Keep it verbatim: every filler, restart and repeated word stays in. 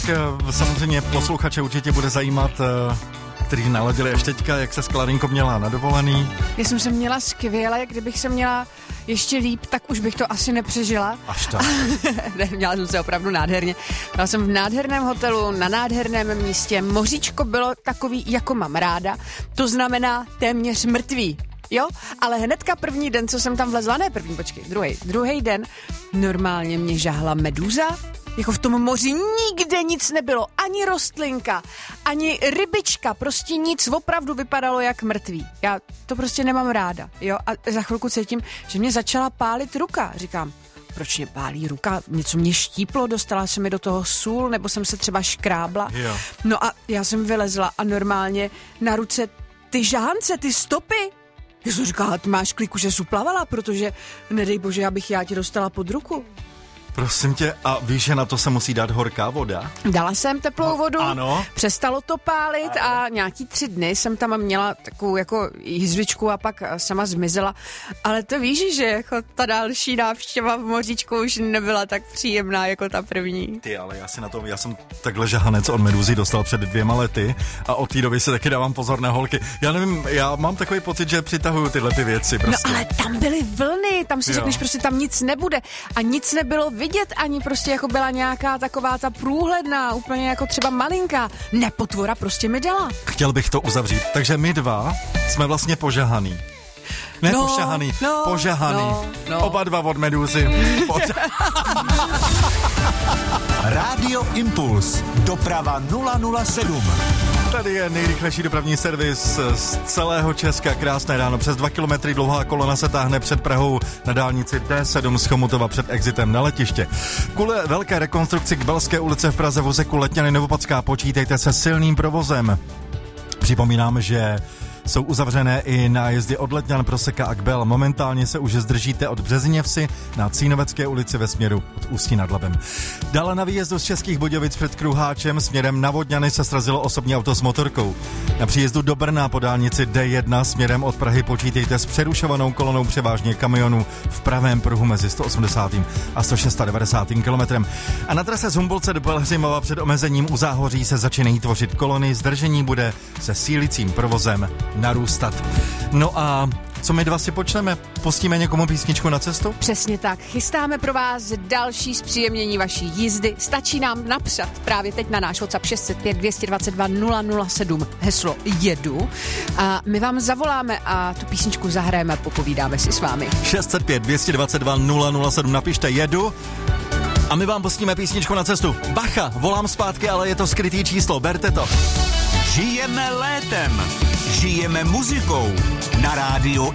Samozřejmě posluchače určitě bude zajímat, který naladili až teďka, jak se Klarinko měla na dovolený. Já jsem se měla skvěle, kdybych se měla ještě líp, tak už bych to asi nepřežila. Až tak. Ne, měla jsem se opravdu nádherně. Byla jsem v nádherném hotelu, na nádherném místě. Moříčko bylo takový, jako mám ráda. To znamená téměř mrtvý. Jo, ale hnedka první den, co jsem tam vlezla, ne první, počkej, druhý, druhý den, normálně mě žahla medúza. Jako v tom moři nikde nic nebylo, ani rostlinka, ani rybička, prostě nic, opravdu vypadalo jak mrtvý. Já to prostě nemám ráda, jo, a za chvilku cítím, že mě začala pálit ruka. Říkám, proč mě pálí ruka? Něco mě štíplo, dostala se mi do toho sůl, nebo jsem se třeba škrábla. Jo. No a já jsem vylezla a normálně na ruce ty žahance, ty stopy. Já jsem říkala, ty máš kliku, že jsi uplavala, protože nedej bože, abych já ti dostala pod ruku. Prosím tě, a víš, že na to se musí dát horká voda? Dala jsem teplou vodu, no, ano. Přestalo to pálit ano. A nějaký tři dny jsem tam měla takovou jako jizvičku a pak sama zmizela. Ale to víš, že jako ta další návštěva v moříčku už nebyla tak příjemná jako ta první. Ty, ale já si na to, já jsem takhle žahanec od medúzy dostal před dvěma lety a od té doby si taky dávám pozor na holky. Já nevím, já mám takový pocit, že přitahuju tyhle ty věci prostě. No ale tam byly vlny, tam si jo. řekneš, prostě tam nic nebude a nic nebylo vidět, ani prostě jako byla nějaká taková ta průhledná, úplně jako třeba malinká. Nepotvora prostě mi dala. Chtěl bych to uzavřít. Takže my dva jsme vlastně požahaný. Ne no, pošahaný, no, požahaný. No, no. Oba dva od medúzy. Rádio Impuls. Doprava nula nula sedm. Tady je nejrychlejší dopravní servis z celého Česka. Krásné ráno. Přes dva kilometry dlouhá kolona se táhne před Prahou na dálnici D sedm z Chomutova před exitem na letiště. Kvůli velké rekonstrukci k Belské ulice v Praze v úseku Letňany Novopadská počítejte se silným provozem. Připomínám, že jsou uzavřené i nájezdy od Letňan, Proseka a Kbel. Momentálně se už zdržíte od Březiněvsi na Cínovecké ulici ve směru od Ústí nad Labem. Dále na výjezdu z Českých Budějovic před Kruháčem směrem na Vodňany se srazilo osobní auto s motorkou. Na příjezdu do Brna po dálnici D jedna směrem od Prahy počítejte s přerušovanou kolonou převážně kamionů v pravém pruhu mezi sto osmdesátým a sto devadesátým kilometrem. A na trase z Humbolce do Pelhřimova před omezením u Záhoří se začínají tvořit kolony. Zdržení bude se sílícím provozem narůstat. No a co my dva si počneme? Pustíme někomu písničku na cestu? Přesně tak. Chystáme pro vás další zpříjemnění vaší jízdy. Stačí nám napsat právě teď na náš WhatsApp šest set pět dvě dvacet dva nula nula sedm heslo jedu a my vám zavoláme a tu písničku zahrajeme a popovídáme si s vámi. šest set pět dvě dvacet dva nula nula sedm napište jedu a my vám pustíme písničku na cestu. Bacha, volám zpátky, ale je to skrytý číslo, berte to. Žijeme létem, žijeme muzikou na rádiu